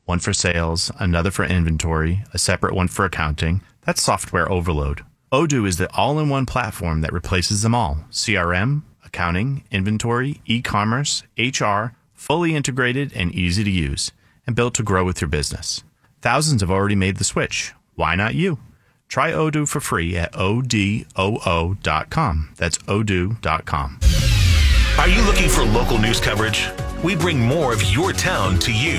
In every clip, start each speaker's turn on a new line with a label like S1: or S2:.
S1: one for sales, another for inventory, a separate one for accounting. That's software overload. Odoo is the all-in-one platform that replaces them all. CRM, accounting, inventory, e-commerce, HR, fully integrated and easy to use, and built to grow with your business. Thousands have already made the switch. Why not you? Try Odoo for free at odoo.com. That's odoo.com.
S2: Are you looking for local news coverage? We bring more of your town to you.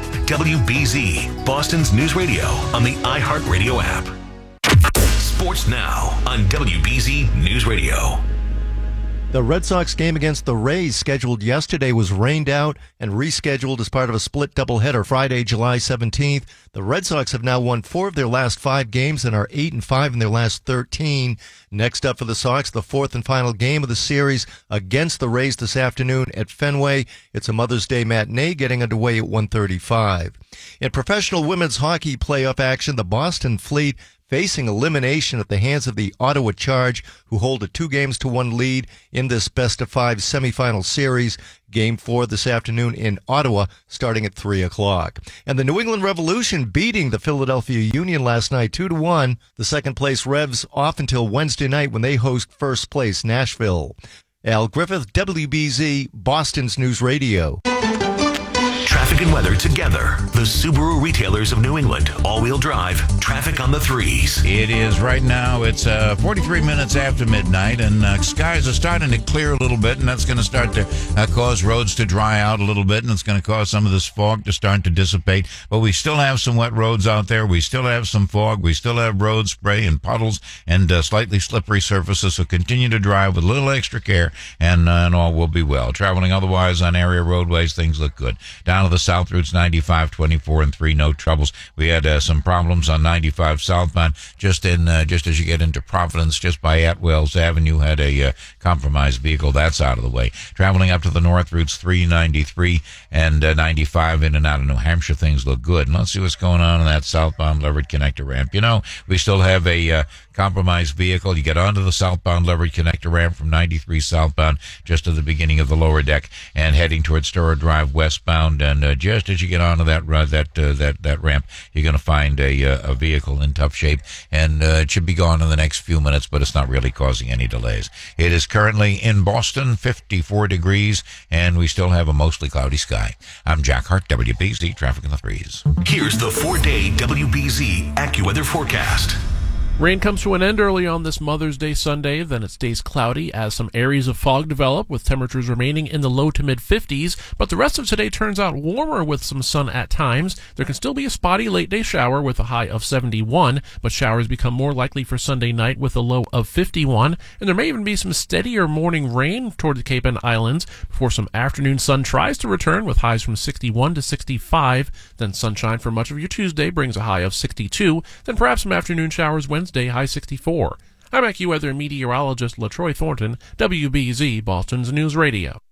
S2: WBZ, Boston's news radio on the iHeartRadio app. Sports now on WBZ News Radio.
S3: The Red Sox game against the Rays, scheduled yesterday, was rained out and rescheduled as part of a split doubleheader Friday, July 17th. The Red Sox have now won 4 of their last 5 games and are 8-5 in their last 13. Next up for the Sox, the 4th and final game of the series against the Rays this afternoon at Fenway. It's a Mother's Day matinee getting underway at 1:35. In professional women's hockey playoff action, the Boston Fleet facing elimination at the hands of the Ottawa Charge, who hold a 2-1 lead in this best-of-5 semifinal series. Game 4 this afternoon in Ottawa, starting at 3 o'clock. And the New England Revolution beating the Philadelphia Union last night 2-1. The second-place Revs off until Wednesday night when they host first-place Nashville. Al Griffith, WBZ, Boston's News Radio.
S2: Traffic and weather together. The Subaru retailers of New England. All-wheel drive. Traffic on the 3s.
S4: It is right now. It's 43 minutes after midnight, and skies are starting to clear a little bit, and that's going to start to cause roads to dry out a little bit, and it's going to cause some of this fog to start to dissipate. But we still have some wet roads out there. We still have some fog. We still have road spray and puddles and slightly slippery surfaces, so continue to drive with a little extra care, and all will be well. Traveling otherwise on area roadways, things look good. Down to the south routes 95, 24, and 3, no troubles. We had some problems on 95 southbound just as you get into Providence, just by Atwells Avenue, had a compromised vehicle. That's out of the way. Traveling up to the north routes 393 and 95 in and out of New Hampshire, things look good. And let's see what's going on in that southbound Leverett Connector ramp. You know, we still have a compromised vehicle. You get onto the southbound Leverett Connector ramp from 93 southbound, just at the beginning of the lower deck, and heading towards Stora Drive westbound. And just as you get onto that ramp, you're going to find a vehicle in tough shape, and it should be gone in the next few minutes, but it's not really causing any delays. It is currently in Boston, 54 degrees, and we still have a mostly cloudy sky. I'm Jack Hart, WBZ Traffic in the 3s.
S2: Here's the 4-day WBZ AccuWeather forecast.
S5: Rain comes to an end early on this Mother's Day Sunday, then it stays cloudy as some areas of fog develop, with temperatures remaining in the low to mid-50s, but the rest of today turns out warmer with some sun at times. There can still be a spotty late-day shower with a high of 71, but showers become more likely for Sunday night with a low of 51, and there may even be some steadier morning rain toward the Cape and Islands before some afternoon sun tries to return with highs from 61 to 65, then sunshine for much of your Tuesday brings a high of 62, then perhaps some afternoon showers Wednesday, high 64. I'm AccuWeather meteorologist LaTroy Thornton, WBZ Boston's News Radio.